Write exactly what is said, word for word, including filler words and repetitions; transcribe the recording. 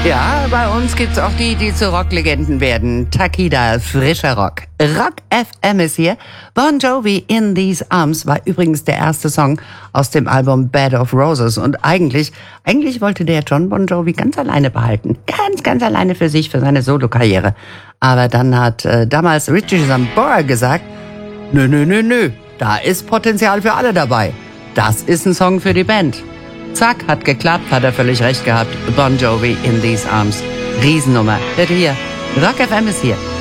Ja, bei uns gibt's auch die, die zu Rocklegenden werden. Takida, frischer Rock. Rock F M ist hier. Bon Jovi, In These Arms war übrigens der erste Song aus dem Album Bed of Roses. Und eigentlich, eigentlich wollte der John Bon Jovi ganz alleine behalten. Ganz, ganz alleine für sich, für seine Solokarriere. Aber dann hat äh, damals Richie Sambora gesagt, nö, nö, nö, nö, da ist Potenzial für alle dabei. Das ist ein Song für die Band. Zack, hat geklappt, hat er völlig recht gehabt. Bon Jovi, In These Arms. Riesennummer. Hört hier. Rock F M ist hier.